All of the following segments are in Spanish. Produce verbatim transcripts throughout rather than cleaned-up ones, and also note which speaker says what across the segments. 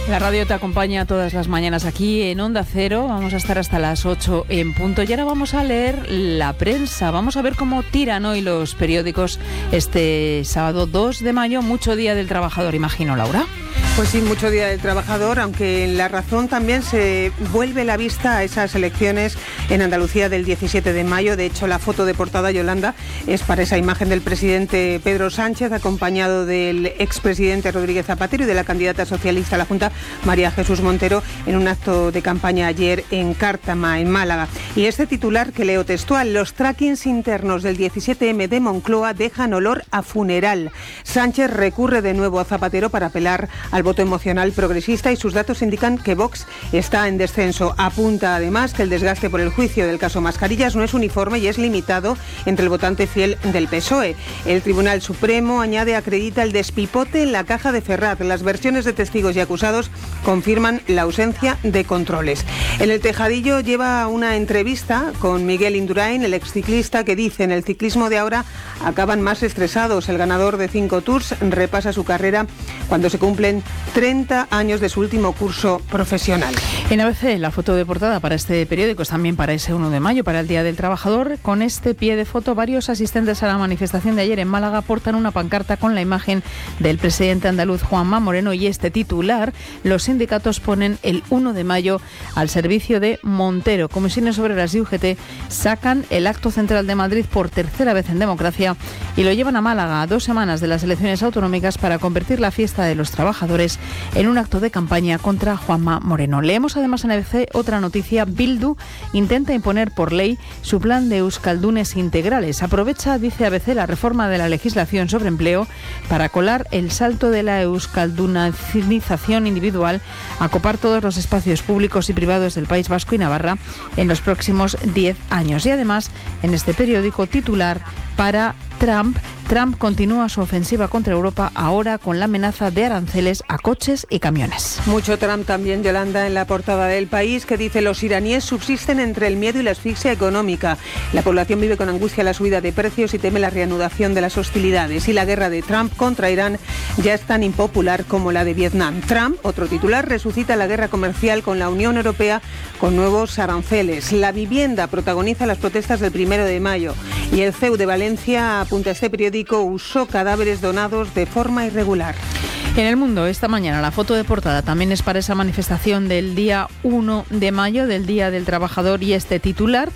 Speaker 1: La radio te acompaña todas las mañanas aquí en Onda Cero. Vamos a estar hasta las ocho en punto. Y ahora vamos a leer la prensa. Vamos a ver cómo tiran hoy los periódicos este sábado dos de mayo. Mucho Día del Trabajador, imagino, Laura.
Speaker 2: Pues sí, mucho Día del Trabajador, aunque en La Razón también se vuelve la vista a esas elecciones en Andalucía del diecisiete de mayo. De hecho, la foto de portada, Yolanda, es para esa imagen del presidente Pedro Sánchez, acompañado del expresidente Rodríguez Zapatero y de la candidata socialista a la Junta, María Jesús Montero, en un acto de campaña ayer en Cártama, en Málaga. Y este titular que leo textual: los trackings internos del diecisiete eme de Moncloa dejan olor a funeral. Sánchez recurre de nuevo a Zapatero para apelar al voto emocional progresista y sus datos indican que Vox está en descenso. Apunta además que el desgaste por el juicio del caso Mascarillas no es uniforme y es limitado entre el votante fiel del P S O E. El Tribunal Supremo, añade, acredita el despipote en la caja de Ferraz. Las versiones de testigos y acusados confirman la ausencia de controles. En El Tejadillo lleva una entrevista con Miguel Indurain, el exciclista, que dice: en el ciclismo de ahora acaban más estresados. El ganador de cinco Tours repasa su carrera cuando se cumplen treinta años de su último curso profesional.
Speaker 1: En A B C, la foto de portada para este periódico es también para ese uno de mayo, para el Día del Trabajador. Con este pie de foto, varios asistentes a la manifestación de ayer en Málaga portan una pancarta con la imagen del presidente andaluz Juanma Moreno y este titular: los sindicatos ponen el uno de mayo al servicio de Montero. Comisiones Obreras y U G T sacan el acto central de Madrid por tercera vez en democracia y lo llevan a Málaga a dos semanas de las elecciones autonómicas para convertir la fiesta de los trabajadores en un acto de campaña contra Juanma Moreno. Leemos además en A B C otra noticia: Bildu intenta imponer por ley su plan de euskaldunes integrales. Aprovecha, dice A B C, la reforma de la legislación sobre empleo para colar el salto de la euskaldunización individual a copar todos los espacios públicos y privados del País Vasco y Navarra en los próximos diez años. Y además, en este periódico, titular para Trump: Trump continúa su ofensiva contra Europa, ahora con la amenaza de aranceles a coches y camiones.
Speaker 2: Mucho Trump también, Yolanda, en la portada del País, que dice: los iraníes subsisten entre el miedo y la asfixia económica. La población vive con angustia la subida de precios y teme la reanudación de las hostilidades. Y la guerra de Trump contra Irán ya es tan impopular como la de Vietnam. Trump, otro titular, resucita la guerra comercial con la Unión Europea con nuevos aranceles. La vivienda protagoniza las protestas del primero de mayo. Y el C E U de Valencia, apunta este periódico, usó cadáveres donados de forma irregular.
Speaker 1: En El Mundo, esta mañana, la foto de portada también es para esa manifestación del día uno de mayo, del Día del Trabajador, y este titular: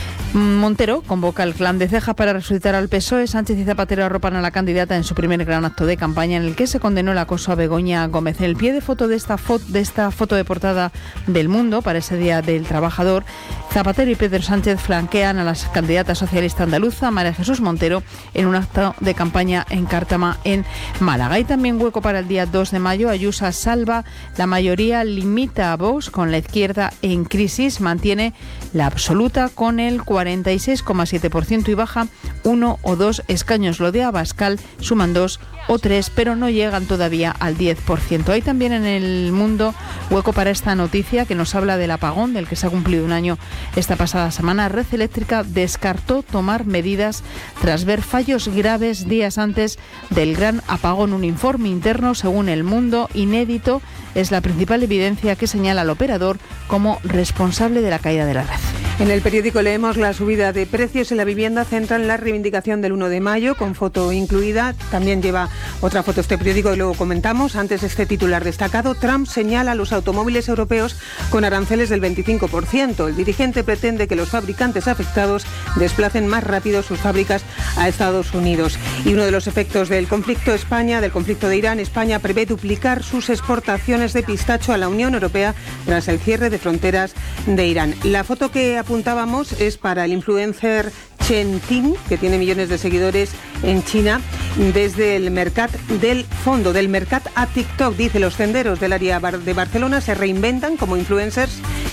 Speaker 1: Montero convoca al clan de Ceja para resucitar al P S O E. Sánchez y Zapatero arropan a la candidata en su primer gran acto de campaña, en el que se condenó el acoso a Begoña Gómez. En el pie de foto de esta, fo- de esta foto de portada del Mundo, para ese Día del Trabajador, Zapatero y Pedro Sánchez flanquean a la candidata socialista andaluza, María Jesús Montero, en un acto de campaña en Cártama, en Málaga. Y también hueco para el día dos de mayo. Ayuso salva la mayoría, limita a Vox con la izquierda en crisis, mantiene la absoluta con el cuarenta y seis coma siete por ciento y baja uno o dos escaños. Lo de Abascal suman dos o tres, pero no llegan todavía al diez por ciento. Hay también en El Mundo hueco para esta noticia que nos habla del apagón, del que se ha cumplido un año esta pasada semana. Red Eléctrica descartó tomar medidas tras ver fallos graves días antes del gran apagón. Un informe interno, según El Mundo, inédito, es la principal evidencia que señala al operador como responsable de la caída de la red.
Speaker 2: En el periódico leemos: la subida de precios en la vivienda centran la reivindicación del uno de mayo, con foto incluida. También lleva otra foto este periódico y luego comentamos. Antes, este titular destacado: Trump señala a los automóviles europeos con aranceles del veinticinco por ciento. El dirigente pretende que los fabricantes afectados desplacen más rápido sus fábricas a Estados Unidos. Y uno de los efectos del conflicto España, del conflicto de Irán, España prevé duplicar sus exportaciones de pistacho a la Unión Europea tras el cierre de fronteras de Irán. La foto que apuntábamos es para el influencer Chen Ting, que tiene millones de seguidores en China, desde el Mercat del Fondo, del Mercat a TikTok. Dice: los senderos del área de Barcelona se reinventan como influencers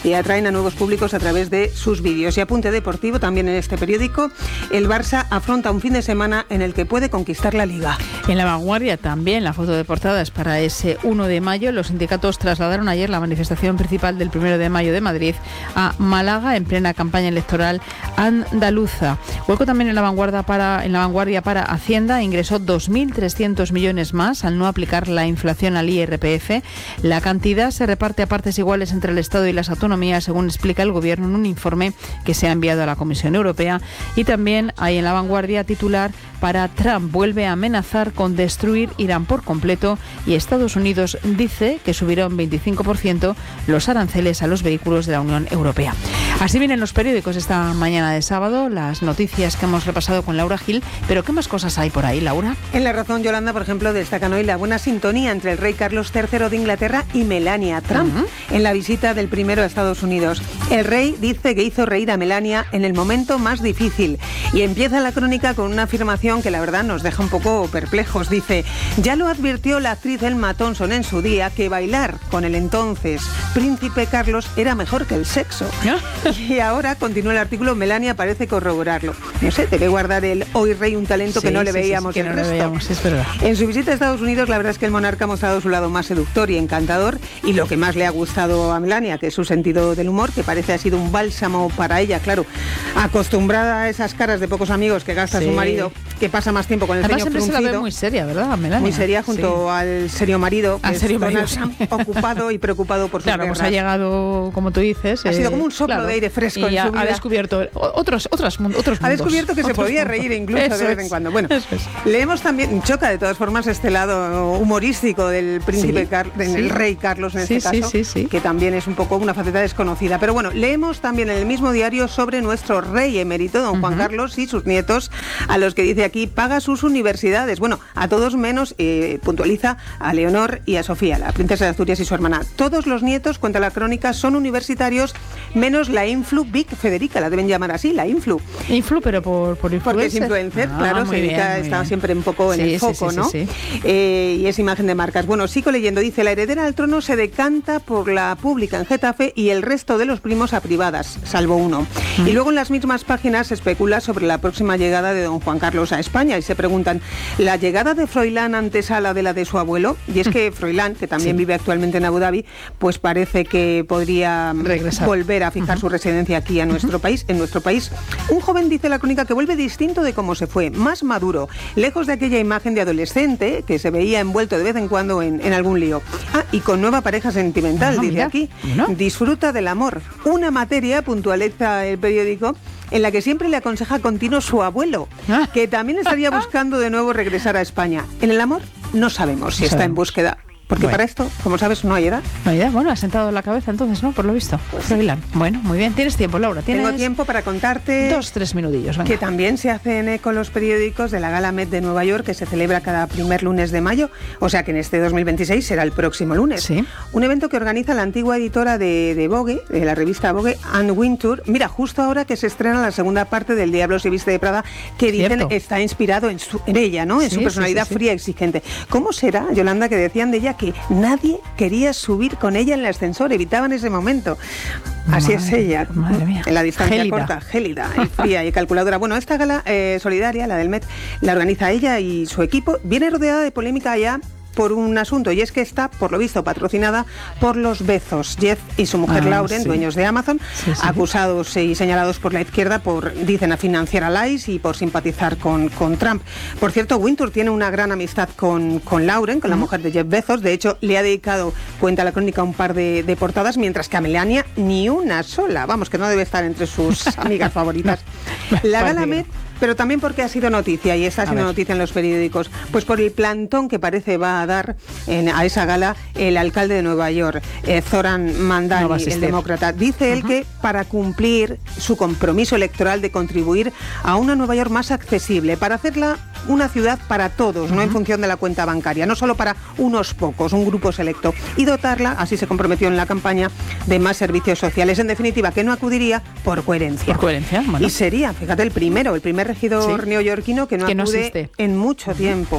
Speaker 2: y atraen a nuevos públicos a través de sus vídeos. Y apunte deportivo también en este periódico, el Barça afronta un fin de semana en el que puede conquistar la Liga.
Speaker 1: En La Vanguardia también la foto de portada es para ese uno de mayo. Los sindicatos trasladaron ayer la manifestación principal del primero de mayo de Madrid a Málaga en plena campaña electoral andaluza. Hueco también en la vanguardia para, en la vanguardia para Hacienda. Ingresó dos mil trescientos millones más al no aplicar la inflación al I R P F. La cantidad se reparte a partes iguales entre el Estado y las autonomías, según explica el Gobierno en un informe que se ha enviado a la Comisión Europea. Y también hay en la vanguardia titular para Trump: vuelve a amenazar con destruir Irán por completo, y Estados Unidos dice que subirá un veinticinco por ciento los aranceles a los vehículos de la Unión Europea. Así vienen los periódicos esta mañana de sábado, las noticias que hemos repasado con Laura Gil. Pero ¿qué más cosas hay por ahí, Laura?
Speaker 2: En La Razón, Yolanda, por ejemplo, destacan hoy la buena sintonía entre el rey Carlos tercero de Inglaterra y Melania Trump uh-huh. en la visita del primero a Estados Unidos. El rey dice que hizo reír a Melania en el momento más difícil, y empieza la crónica con una afirmación que la verdad nos deja un poco perplejos. Dice: ya lo advirtió la actriz Emma Thompson en su día, que bailar con el entonces príncipe Carlos era mejor que el sexo. ¿No? Y ahora, continúa el artículo, Melania parece corroborarlo. No sé, debe guardar el hoy rey un talento sí, que no le sí, veíamos
Speaker 1: sí, sí,
Speaker 2: el
Speaker 1: que
Speaker 2: resto.
Speaker 1: No le veíamos, es verdad.
Speaker 2: En su visita a Estados Unidos, la verdad es que el monarca ha mostrado su lado más seductor y encantador, y lo que más le ha gustado a Melania, que es su sentido del humor, que parece ha sido un bálsamo para ella, claro, acostumbrada a esas caras de pocos amigos que gasta sí. su marido, que pasa más tiempo con el
Speaker 1: Además,
Speaker 2: ceño fruncido.
Speaker 1: Se la ve muy seria, ¿verdad, Melania?
Speaker 2: Muy seria junto sí. al serio marido, que
Speaker 1: al
Speaker 2: es
Speaker 1: serio marido,
Speaker 2: Trump, sí. ocupado y preocupado por sus
Speaker 1: claro,
Speaker 2: guerras.
Speaker 1: Pues ha llegado, como tú dices...
Speaker 2: Ha
Speaker 1: eh,
Speaker 2: sido como un soplo
Speaker 1: claro,
Speaker 2: de aire fresco
Speaker 1: y
Speaker 2: en
Speaker 1: ha,
Speaker 2: su vida.
Speaker 1: Ha descubierto otros, otros, otros mundos.
Speaker 2: Ha descubierto que se podía
Speaker 1: mundos.
Speaker 2: reír incluso
Speaker 1: Eso
Speaker 2: de vez
Speaker 1: es.
Speaker 2: en cuando. Bueno,
Speaker 1: es.
Speaker 2: leemos también, choca de todas formas este lado humorístico del príncipe,
Speaker 1: sí,
Speaker 2: Car del
Speaker 1: sí.
Speaker 2: rey Carlos en
Speaker 1: sí,
Speaker 2: este
Speaker 1: sí,
Speaker 2: caso,
Speaker 1: sí, sí.
Speaker 2: que también es un poco una faceta desconocida. Pero bueno, leemos también en el mismo diario sobre nuestro rey emérito, don Juan uh-huh. Carlos, y sus nietos, a los que dice aquí paga sus universidades. Bueno, a todos menos, eh, puntualiza, a Leonor y a Sofía, la princesa de Asturias y su hermana. Todos los nietos, cuenta la crónica, son universitarios, menos la influ Big Federica, la deben llamar así, la influ.
Speaker 1: Influ, pero por, por influencer.
Speaker 2: Porque es influencer,
Speaker 1: ah,
Speaker 2: claro, se dedica, está bien. siempre un poco en
Speaker 1: sí,
Speaker 2: el foco,
Speaker 1: sí, sí,
Speaker 2: ¿no?
Speaker 1: Sí, sí.
Speaker 2: Eh, y es imagen de marcas. Bueno, sigo leyendo, dice: la heredera al trono se decanta por la pública en Getafe y el resto de los primos a privadas, salvo uno. Mm. Y luego en las mismas páginas se especula sobre la próxima llegada de don Juan Carlos a España, y se preguntan, ¿la llegada de Froilán antesala de la de su abuelo? Y es que Froilán, que también sí. vive actualmente en Abu Dhabi, pues parece que podría
Speaker 1: regresar,
Speaker 2: volver a fijar uh-huh. su residencia aquí a nuestro uh-huh. país, en nuestro país. Un joven, dice la crónica, que vuelve distinto de cómo se fue, más maduro, lejos de aquella imagen de adolescente que se veía envuelto de vez en cuando en, en algún lío. Ah, y con nueva pareja sentimental, no, dice mira, aquí. ¿No? Disfruta del amor. Una materia, puntualiza el periódico, en la que siempre le aconseja continuo su abuelo, que también estaría buscando de nuevo regresar a España. En el amor no sabemos si está en búsqueda. Porque bueno. para esto, como sabes, no hay edad.
Speaker 1: No hay edad. Bueno, ha sentado la cabeza entonces, ¿no? Por lo visto. Pues sí. Bueno, muy bien. ¿Tienes tiempo, Laura? ¿Tienes
Speaker 2: Tengo tiempo para contarte...
Speaker 1: Dos, tres minutillos. Venga.
Speaker 2: Que también se hacen eco los periódicos de la Gala Met de Nueva York, que se celebra cada primer lunes de mayo. O sea que en este dos mil veintiséis será el próximo lunes.
Speaker 1: Sí.
Speaker 2: Un evento que organiza la antigua editora de, de Vogue, de la revista Vogue, Anne Wintour. Mira, justo ahora que se estrena la segunda parte del Diablo se viste de Prada, que dicen Cierto. está inspirado en, su, en ella, ¿no? En sí, su personalidad sí, sí, sí. fría y exigente. ¿Cómo será, Yolanda, que decían de ella que nadie quería subir con ella en el ascensor, evitaban ese momento? Así madre, es ella,
Speaker 1: madre mía.
Speaker 2: En la distancia
Speaker 1: gélida.
Speaker 2: corta, gélida, y fría y calculadora. Bueno, esta gala eh, solidaria, la del Met, la organiza ella y su equipo. Viene rodeada de polémica ya por un asunto, y es que está, por lo visto, patrocinada por los Bezos, Jeff y su mujer ah, Lauren, sí. dueños de Amazon, sí, sí. acusados y señalados por la izquierda por, dicen, a financiar a Lice y por simpatizar con, con Trump. Por cierto, Wintour tiene una gran amistad con, con Lauren, con uh-huh. la mujer de Jeff Bezos. De hecho, le ha dedicado, cuenta la crónica, un par de, de portadas, mientras que a Melania ni una sola. Vamos, que no debe estar entre sus amigas favoritas. No, la Gala Met, pero también porque ha sido noticia, y está siendo noticia en los periódicos, pues por el plantón que parece va a dar en, a esa gala el alcalde de Nueva York, eh, Zoran Mandani, no el demócrata. Dice uh-huh. él que para cumplir su compromiso electoral de contribuir a una Nueva York más accesible, para hacerla una ciudad para todos, uh-huh. no en función de la cuenta bancaria, no solo para unos pocos, un grupo selecto, y dotarla, así se comprometió en la campaña, de más servicios sociales. En definitiva, que no acudiría por coherencia.
Speaker 1: Por coherencia, bueno.
Speaker 2: Y sería, fíjate, el primero, el primer regidor sí. neoyorquino que no que acude no en mucho tiempo.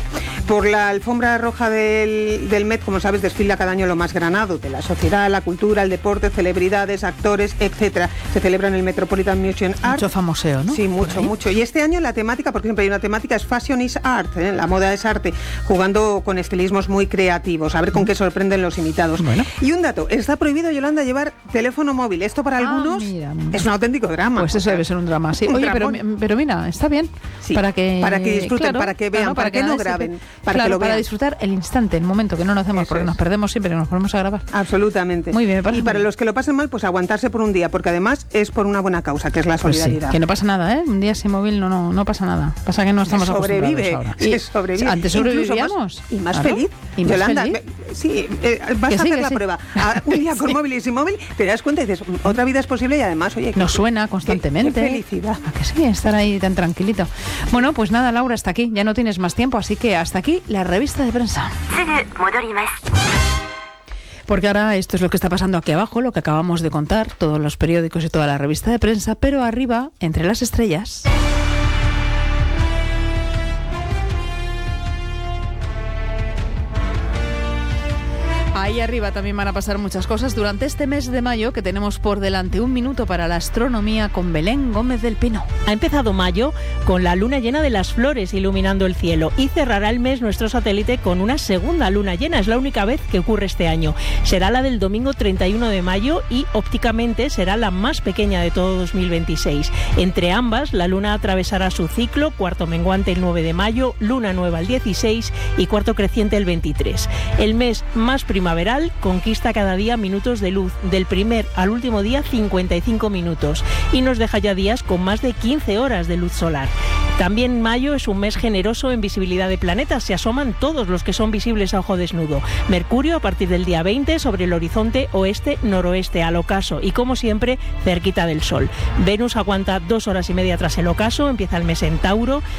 Speaker 2: Por la alfombra roja del, del Met, como sabes, desfila cada año lo más granado de la sociedad, la cultura, el deporte, celebridades, actores, etcétera. Se celebra en el Metropolitan Museum Art.
Speaker 1: Mucho famoseo, ¿no?
Speaker 2: Sí, mucho, mucho. Y este año la temática, porque siempre hay una temática, es Fashion is Art, ¿eh? La moda es arte, jugando con estilismos muy creativos, a ver con qué sorprenden los invitados.
Speaker 1: Bueno.
Speaker 2: Y un dato, está prohibido, Yolanda, llevar teléfono móvil. Esto para
Speaker 1: Ah,
Speaker 2: algunos
Speaker 1: mira.
Speaker 2: es un auténtico drama.
Speaker 1: Pues eso debe ser un drama, sí.
Speaker 2: Un
Speaker 1: Oye, pero,
Speaker 2: dramón.
Speaker 1: pero mira, está bien.
Speaker 2: Sí,
Speaker 1: para que
Speaker 2: para que disfruten,
Speaker 1: claro,
Speaker 2: para que vean,
Speaker 1: claro,
Speaker 2: para que no
Speaker 1: nadie se-
Speaker 2: graben, para
Speaker 1: claro,
Speaker 2: que lo
Speaker 1: para
Speaker 2: vean.
Speaker 1: disfrutar el instante, el momento, que no lo hacemos
Speaker 2: Eso
Speaker 1: porque
Speaker 2: es.
Speaker 1: nos perdemos siempre que nos ponemos a grabar.
Speaker 2: Absolutamente.
Speaker 1: Muy bien, me parece
Speaker 2: Y para
Speaker 1: muy bien.
Speaker 2: los que lo pasen mal, pues aguantarse por un día, porque además es por una buena causa, que es la
Speaker 1: Pues sí,
Speaker 2: solidaridad.
Speaker 1: que no pasa nada, ¿eh? Un día sin móvil no, no, no pasa nada. Pasa que no estamos
Speaker 2: sobrevive,
Speaker 1: acostumbrados ahora.
Speaker 2: se sobrevive.
Speaker 1: Antes
Speaker 2: Incluso
Speaker 1: sobrevivíamos.
Speaker 2: más- y más
Speaker 1: Claro,
Speaker 2: feliz.
Speaker 1: Y más
Speaker 2: Yolanda,
Speaker 1: feliz.
Speaker 2: me- sí, eh, vas
Speaker 1: Que
Speaker 2: a
Speaker 1: sí,
Speaker 2: hacer
Speaker 1: que
Speaker 2: la
Speaker 1: sí.
Speaker 2: prueba. A un día con
Speaker 1: Sí.
Speaker 2: móvil y sin móvil, te das cuenta y dices, otra vida es posible y además, oye,
Speaker 1: Nos suena constantemente.
Speaker 2: Qué, qué felicidad.
Speaker 1: ¿A que sí? Estar ahí tan tranquilito. Bueno, pues nada, Laura, hasta aquí. Ya no tienes más tiempo, así que hasta aquí la revista de prensa. Porque ahora esto es lo que está pasando aquí abajo, lo que acabamos de contar, todos los periódicos y toda la revista de prensa, pero arriba, entre las estrellas... Ahí arriba también van a pasar muchas cosas durante este mes de mayo que tenemos por delante. Un minuto para la astronomía con Belén Gómez del Pino.
Speaker 3: Ha empezado mayo con la luna llena de las flores iluminando el cielo y cerrará el mes nuestro satélite con una segunda luna llena. Es la única vez que ocurre este año. Será la del domingo treinta y uno de mayo y ópticamente será la más pequeña de todo dos mil veintiséis. Entre ambas, la luna atravesará su ciclo, cuarto menguante el nueve de mayo, luna nueva el dieciséis y cuarto creciente el veintitrés. El mes más primaveral conquista cada día minutos de luz, del primer al último día cincuenta y cinco minutos, y nos deja ya días con más de quince horas de luz solar. También mayo es un mes generoso en visibilidad de planetas, se asoman todos los que son visibles a ojo desnudo. Mercurio a partir del día veinte sobre el horizonte oeste-noroeste al ocaso y como siempre cerquita del Sol. Venus aguanta dos horas y media tras el ocaso, empieza el mes en Tauro